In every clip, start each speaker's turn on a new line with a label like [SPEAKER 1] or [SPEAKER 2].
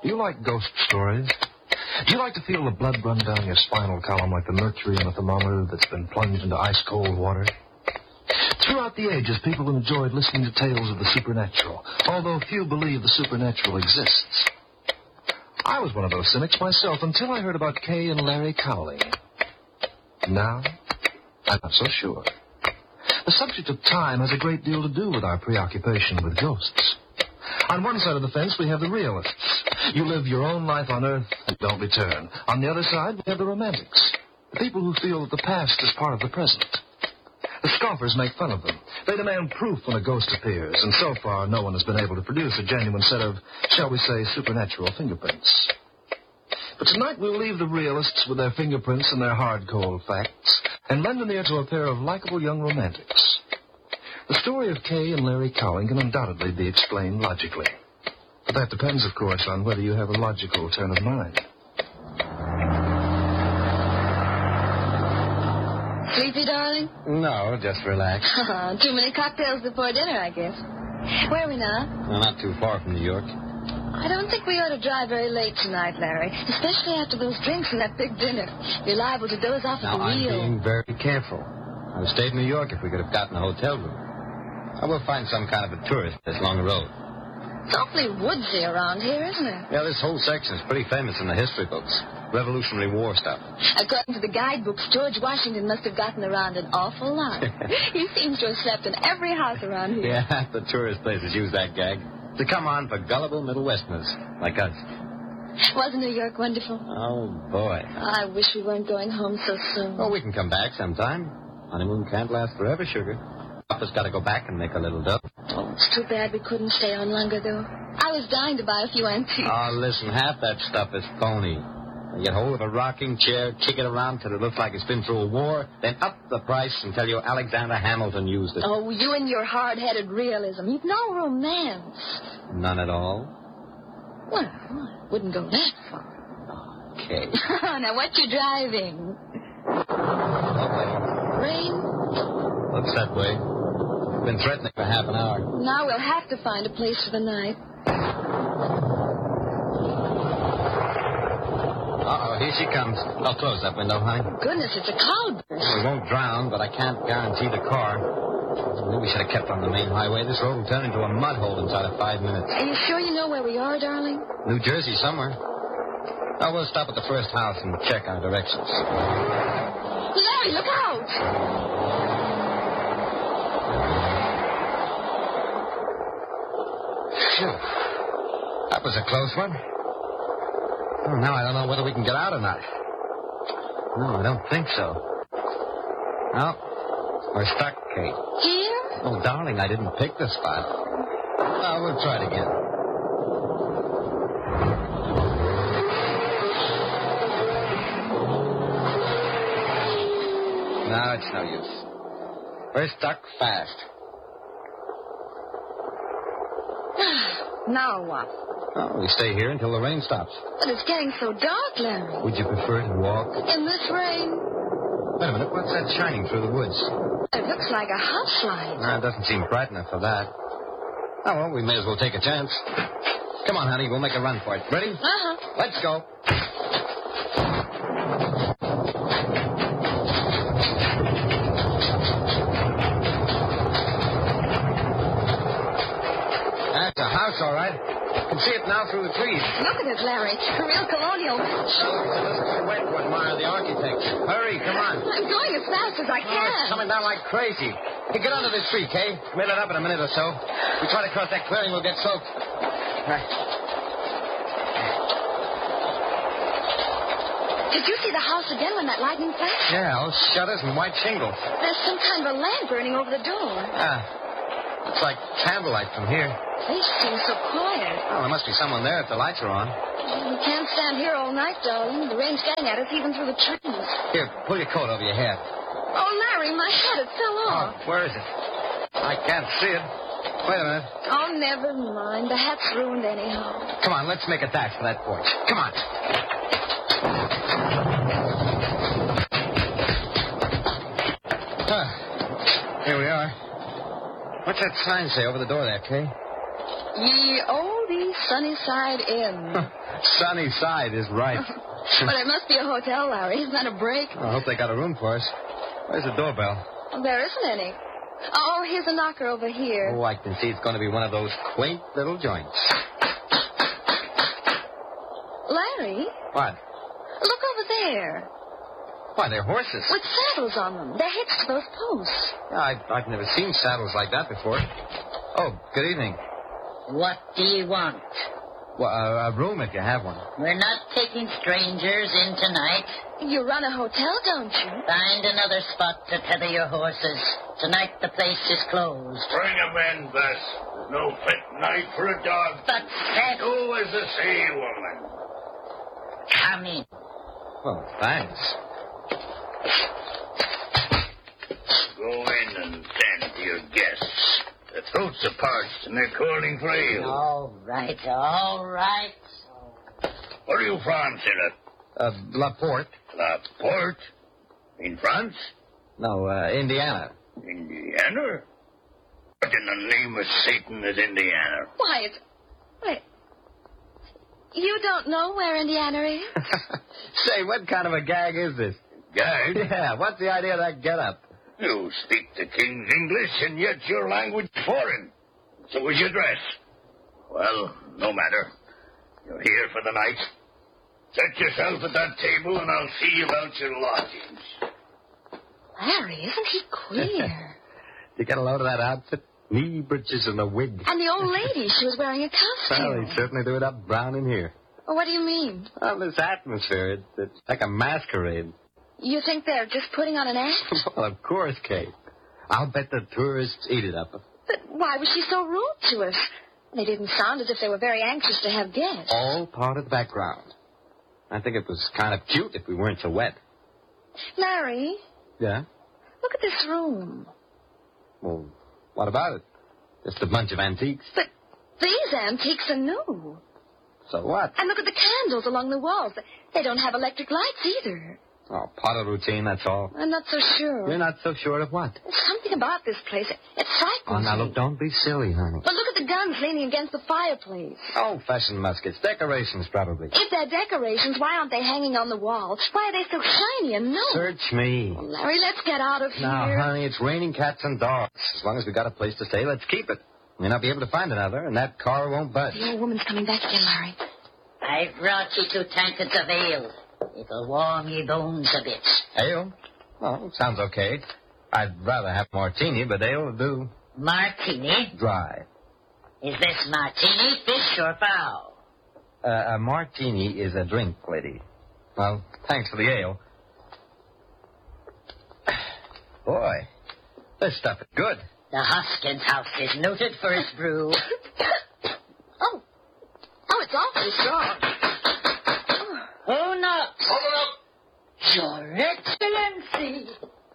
[SPEAKER 1] Do you like ghost stories? Do you like to feel the blood run down your spinal column like the mercury in a thermometer that's been plunged into ice-cold water? Throughout the ages, people have enjoyed listening to tales of the supernatural, although few believe the supernatural exists. I was one of those cynics myself until I heard about Kay and Larry Cowling. Now, I'm not so sure. The subject of time has a great deal to do with our preoccupation with ghosts. On one side of the fence, we have the realists. You live your own life on Earth and don't return. On the other side, we have the romantics, the people who feel that the past is part of the present. The scoffers make fun of them. They demand proof when a ghost appears, and so far no one has been able to produce a genuine set of, shall we say, supernatural fingerprints. But tonight we'll leave the realists with their fingerprints and their hard, cold facts, and lend an ear to a pair of likable young romantics. The story of Kay and Larry Cowling can undoubtedly be explained logically. But that depends, of course, on whether you have a logical turn of mind.
[SPEAKER 2] Sleepy, darling?
[SPEAKER 3] No, just relax.
[SPEAKER 2] Too many cocktails before dinner, I guess. Where are we now?
[SPEAKER 3] Well, not too far from New York.
[SPEAKER 2] I don't think we ought to drive very late tonight, Larry, especially after those drinks and that big dinner. Be liable to doze off at the wheel.
[SPEAKER 3] Now, I'm being very careful. I would have stayed in New York if we could have gotten a hotel room. I will find some kind of a tourist that's along the road.
[SPEAKER 2] It's awfully woodsy around here, isn't it?
[SPEAKER 3] Yeah, this whole section is pretty famous in the history books. Revolutionary War stuff.
[SPEAKER 2] According to the guidebooks, George Washington must have gotten around an awful lot. He seems to have slept in every house around here.
[SPEAKER 3] Yeah, the tourist places use that gag to come on for gullible Middle Westerners like us.
[SPEAKER 2] Wasn't New York wonderful?
[SPEAKER 3] Oh, boy.
[SPEAKER 2] I wish we weren't going home so soon.
[SPEAKER 3] Oh, we can come back sometime. Honeymoon can't last forever, sugar. Papa's got to go back and make a little dough.
[SPEAKER 2] Oh, it's too bad we couldn't stay on longer, though. I was dying to buy a few antiques.
[SPEAKER 3] Oh, listen, half that stuff is phony. You get hold of a rocking chair, kick it around till it looks like it's been through a war, then up the price and tell you Alexander Hamilton used it.
[SPEAKER 2] Oh, you and your hard-headed realism. You've no romance.
[SPEAKER 3] None at all?
[SPEAKER 2] Well, I wouldn't go that far.
[SPEAKER 3] Okay.
[SPEAKER 2] Now, what you driving? Rain?
[SPEAKER 3] Looks that way. Been threatening for half an hour.
[SPEAKER 2] Now we'll have to find a place for the night.
[SPEAKER 3] Uh-oh, here she comes. I'll close that window, honey.
[SPEAKER 2] Goodness, it's a cloudburst.
[SPEAKER 3] We won't drown, but I can't guarantee the car. Maybe we should have kept on the main highway. This road will turn into a mud hole inside of 5 minutes.
[SPEAKER 2] Are you sure you know where we are, darling?
[SPEAKER 3] New Jersey, somewhere. Oh, we'll stop at the first house and check our directions.
[SPEAKER 2] Larry, look out!
[SPEAKER 3] Phew. That was a close one. Oh, now I don't know whether we can get out or not. No, I don't think so. No, we're stuck, Kate.
[SPEAKER 2] Here?
[SPEAKER 3] Oh, darling, I didn't pick this spot. Oh, we'll try it again. No, it's no use. We're stuck fast.
[SPEAKER 2] Now what?
[SPEAKER 3] Oh, we stay here until the rain stops.
[SPEAKER 2] But it's getting so dark, Larry.
[SPEAKER 3] Would you prefer to walk?
[SPEAKER 2] In this rain?
[SPEAKER 3] Wait a minute, what's that shining through the woods?
[SPEAKER 2] It looks like a house light.
[SPEAKER 3] No, it doesn't seem bright enough for that. Oh, well, we may as well take a chance. Come on, honey, we'll make a run for it. Ready?
[SPEAKER 2] Uh-huh.
[SPEAKER 3] Let's go. That's a house, all right. You can see it now through the trees.
[SPEAKER 2] Look at it, Larry. A real colonial.
[SPEAKER 3] Oh, it's a little too wet to admire the architecture. Hurry, come on.
[SPEAKER 2] I'm going as fast as I
[SPEAKER 3] Oh,
[SPEAKER 2] can.
[SPEAKER 3] it's coming down like crazy. Hey, get under this tree, Kay. We'll let up in a minute or so. We try to cross that clearing, we'll get soaked. Right.
[SPEAKER 2] Did you see the house again when that lightning flashed?
[SPEAKER 3] Yeah, all shutters and white shingles.
[SPEAKER 2] There's some kind of a lamp burning over the door.
[SPEAKER 3] It's like candlelight from here.
[SPEAKER 2] They seem so quiet.
[SPEAKER 3] Well, there must be someone there if the lights are on.
[SPEAKER 2] We can't stand here all night, darling. The rain's getting at us even through the trees.
[SPEAKER 3] Here, pull your coat over your head.
[SPEAKER 2] Oh, Larry, my hat, it fell off.
[SPEAKER 3] Oh, where is it? I can't see it. Wait a minute.
[SPEAKER 2] Oh, never mind. The hat's ruined anyhow.
[SPEAKER 3] Come on, let's make a dash for that porch. Come on. Here we are. What's that sign say over the door there, Kay?
[SPEAKER 2] Ye olde Sunnyside Inn.
[SPEAKER 3] Sunnyside is right.
[SPEAKER 2] But it must be a hotel, Larry. It's not a break.
[SPEAKER 3] I hope they got a room for us. Where's the doorbell?
[SPEAKER 2] Well, there isn't any. Oh, here's a knocker over here.
[SPEAKER 3] Oh, I can see it's going to be one of those quaint little joints.
[SPEAKER 2] Larry,
[SPEAKER 3] What?
[SPEAKER 2] look over there.
[SPEAKER 3] Why, they're horses.
[SPEAKER 2] With saddles on them. They're hitched to those posts.
[SPEAKER 3] Yeah, I've never seen saddles like that before. Oh, good evening.
[SPEAKER 4] What do you want?
[SPEAKER 3] Well, a room if you have one.
[SPEAKER 4] We're not taking strangers in tonight.
[SPEAKER 2] You run a hotel, don't you?
[SPEAKER 4] Find another spot to tether your horses. Tonight the place is closed.
[SPEAKER 5] Bring 'em in, Bess. There's no fit night for a dog.
[SPEAKER 4] But Seth,
[SPEAKER 5] Do as I say, woman.
[SPEAKER 4] come in.
[SPEAKER 3] Oh, thanks.
[SPEAKER 5] Go in and tend to your guests. Their throats are parched and they're calling for ale.
[SPEAKER 4] All right, all right.
[SPEAKER 5] Where are you from, Sarah?
[SPEAKER 3] Laporte.
[SPEAKER 5] La Porte? In France?
[SPEAKER 3] No, Indiana.
[SPEAKER 5] Indiana? What in the name of Satan is Indiana?
[SPEAKER 2] Why, you don't know where Indiana is?
[SPEAKER 3] Say, what kind of a gag is this?
[SPEAKER 5] Gag?
[SPEAKER 3] Yeah, what's the idea of that get-up?
[SPEAKER 5] You speak the king's English, and yet your language is foreign. So is your dress. Well, no matter. You're here for the night. Set yourself at that table, and I'll see about your lodgings.
[SPEAKER 2] Larry, isn't he queer?
[SPEAKER 3] You get a load of that outfit? Knee breeches and a wig.
[SPEAKER 2] And the old lady, she was wearing a costume.
[SPEAKER 3] Well, they certainly do it up brown in here.
[SPEAKER 2] Well, what do you mean?
[SPEAKER 3] Well, this atmosphere, it's like a masquerade.
[SPEAKER 2] You think they're just putting on an act?
[SPEAKER 3] Well, of course, Kate. I'll bet the tourists eat it up.
[SPEAKER 2] But why was she so rude to us? They didn't sound as if they were very anxious to have guests.
[SPEAKER 3] All part of the background. I think it was kind of cute if we weren't so wet.
[SPEAKER 2] Larry,
[SPEAKER 3] Yeah?
[SPEAKER 2] look at this room.
[SPEAKER 3] Well, what about it? Just a bunch of antiques.
[SPEAKER 2] But these antiques are new.
[SPEAKER 3] So what?
[SPEAKER 2] And look at the candles along the walls. They don't have electric lights either.
[SPEAKER 3] Oh, part of the routine, that's all.
[SPEAKER 2] I'm not so sure.
[SPEAKER 3] You're not so sure of what?
[SPEAKER 2] There's something about this place. It frightens
[SPEAKER 3] Oh, now,
[SPEAKER 2] me.
[SPEAKER 3] look, don't be silly, honey.
[SPEAKER 2] But look at the guns leaning against the fireplace.
[SPEAKER 3] Old-fashioned muskets. Decorations, probably.
[SPEAKER 2] If they're decorations, why aren't they hanging on the wall? Why are they so shiny and new?
[SPEAKER 3] Search me.
[SPEAKER 2] Oh, Larry, let's get out of here.
[SPEAKER 3] Now, honey, it's raining cats and dogs. As long as we got a place to stay, let's keep it. We may not be able to find another, and that car won't budge.
[SPEAKER 2] The old woman's coming back again, Larry.
[SPEAKER 4] I've brought you 2 tankards of ale. It'll warm your bones a bit.
[SPEAKER 3] Ale? Well, sounds okay. I'd rather have martini, but ale will do.
[SPEAKER 4] Martini?
[SPEAKER 3] Dry.
[SPEAKER 4] Is this martini fish or fowl?
[SPEAKER 3] A martini is a drink, lady. Well, thanks for the ale. Boy, this stuff is good.
[SPEAKER 4] The Hoskins house is noted for its brew.
[SPEAKER 2] Oh, it's awfully strong.
[SPEAKER 4] Who knocks?
[SPEAKER 5] Open up!
[SPEAKER 4] Your Excellency.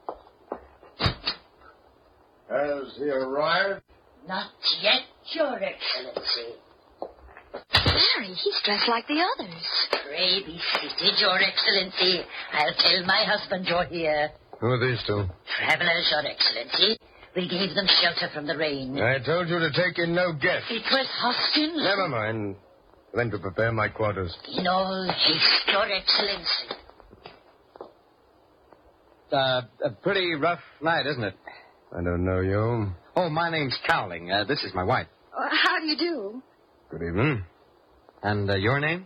[SPEAKER 5] Has he arrived?
[SPEAKER 4] Not yet, Your Excellency.
[SPEAKER 2] Larry, he's dressed like the others.
[SPEAKER 4] Pray be seated, Your Excellency. I'll tell my husband you're here.
[SPEAKER 3] Who are these two?
[SPEAKER 4] Travelers, Your Excellency. We gave them shelter from the rain.
[SPEAKER 5] I told you to take in no guests.
[SPEAKER 4] It was Hoskins.
[SPEAKER 5] Never mind. Then to prepare my quarters.
[SPEAKER 4] In all haste, Your Excellency.
[SPEAKER 3] A pretty rough night, isn't it?
[SPEAKER 5] I don't know you.
[SPEAKER 3] Oh, my name's Cowling. This is my wife.
[SPEAKER 2] How do you do?
[SPEAKER 5] Good evening.
[SPEAKER 3] And your name?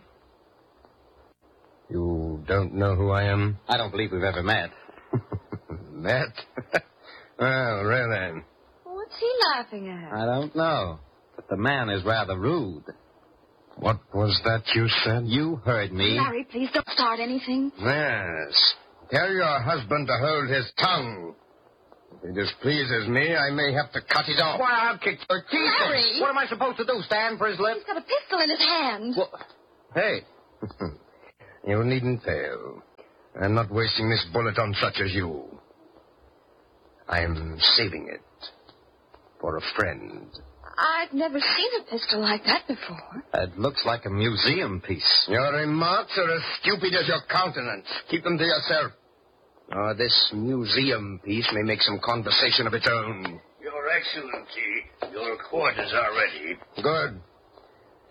[SPEAKER 5] You don't know who I am?
[SPEAKER 3] I don't believe we've ever met.
[SPEAKER 5] Met? Well, really.
[SPEAKER 2] What's he laughing at?
[SPEAKER 3] I don't know. But the man is rather rude.
[SPEAKER 5] What was that you said?
[SPEAKER 3] You heard me.
[SPEAKER 2] Larry, please don't start anything.
[SPEAKER 5] Yes. Tell your husband to hold his tongue. If he displeases me, I may have to cut it off.
[SPEAKER 3] Why, I'll kick your teeth in.
[SPEAKER 2] Larry!
[SPEAKER 3] What am I supposed to do, stand for his lips?
[SPEAKER 2] He's got a pistol in his hand.
[SPEAKER 3] Well, hey.
[SPEAKER 5] You needn't fail. I'm not wasting this bullet on such as you. I'm saving it for a friend.
[SPEAKER 2] I've never seen a pistol like that before.
[SPEAKER 3] It looks like a museum piece.
[SPEAKER 5] Your remarks are as stupid as your countenance. Keep them to yourself. This museum piece may make some conversation of its own. Your Excellency, your quarters are ready. Good.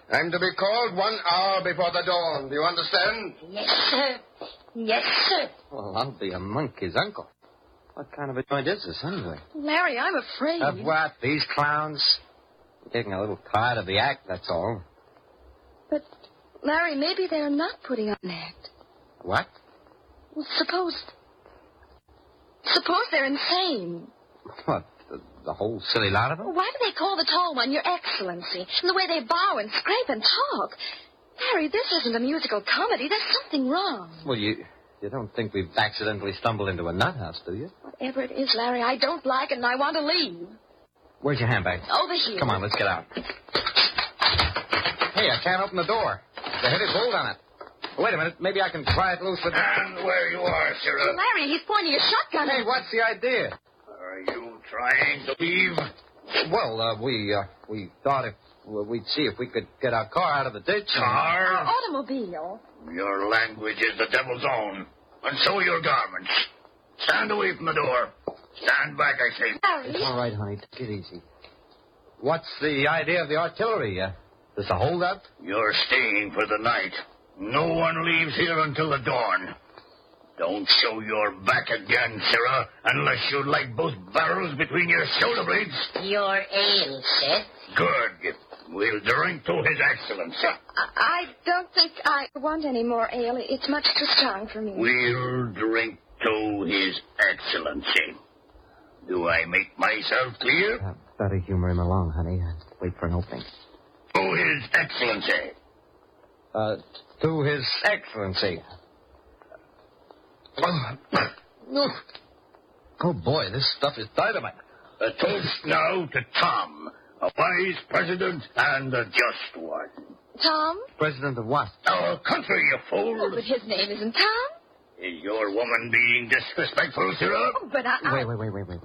[SPEAKER 6] I'm to be called 1 hour before the dawn. Do you understand?
[SPEAKER 4] Yes, sir. Yes, sir.
[SPEAKER 3] Well, I'll be a monkey's uncle. What kind of a joint is this, anyway?
[SPEAKER 2] Larry, I'm afraid.
[SPEAKER 3] Of what? These clowns? I'm getting a little tired of the act, that's all.
[SPEAKER 2] But, Larry, maybe they're not putting on an act.
[SPEAKER 3] What?
[SPEAKER 2] Well, suppose they're insane.
[SPEAKER 3] What? The whole silly lot of them?
[SPEAKER 2] Why do they call the tall one Your Excellency? And the way they bow and scrape and talk. Larry, this isn't a musical comedy. There's something wrong.
[SPEAKER 3] Well, you don't think we've accidentally stumbled into a nut house, do you?
[SPEAKER 2] Whatever it is, Larry, I don't like it and I want to leave.
[SPEAKER 3] Where's your handbag?
[SPEAKER 2] Over here.
[SPEAKER 3] Come on, let's get out. Hey, I can't open the door. The heavy bolt on it. Wait a minute. Maybe I can pry it loose with...
[SPEAKER 5] Stand where you are, Sarah.
[SPEAKER 2] Larry, he's pointing a shotgun
[SPEAKER 3] Hey,
[SPEAKER 2] at
[SPEAKER 3] what's the idea?
[SPEAKER 5] Are you trying to leave?
[SPEAKER 3] Well, we thought we'd see if we could get our car out of the ditch.
[SPEAKER 5] Car?
[SPEAKER 2] automobile.
[SPEAKER 5] Your language is the devil's own, and so are your garments. Stand away from the door. Stand back, I say.
[SPEAKER 2] Larry.
[SPEAKER 3] All right, honey. Take it easy. What's the idea of the artillery? This a holdup?
[SPEAKER 5] You're staying for the night. No one leaves here until the dawn. Don't show your back again, Sarah, unless you like both barrels between your shoulder blades.
[SPEAKER 4] Your ale, sir.
[SPEAKER 5] Good. We'll drink to His Excellency.
[SPEAKER 2] I don't think I want any more ale. It's much too strong for me.
[SPEAKER 5] We'll drink to His Excellency. Do I make myself clear?
[SPEAKER 3] Better humor him along, honey. Wait for an opening.
[SPEAKER 5] To His Excellency.
[SPEAKER 3] To His Excellency. Oh, boy, this stuff is dynamite.
[SPEAKER 5] A toast now to Tom, a wise president and a just one.
[SPEAKER 2] Tom?
[SPEAKER 3] President of what?
[SPEAKER 5] Our country, you fool.
[SPEAKER 2] Oh, but his name isn't Tom.
[SPEAKER 5] Is your woman being disrespectful, Sarah?
[SPEAKER 2] Oh, but I...
[SPEAKER 3] Wait.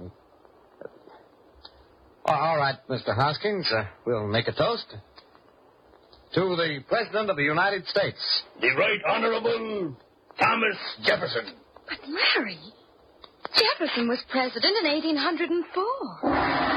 [SPEAKER 3] All right, Mr. Hoskins, we'll make a toast. To the President of the United States.
[SPEAKER 5] The Right Honorable Thomas Jefferson.
[SPEAKER 2] But, Larry, Jefferson was president in 1804.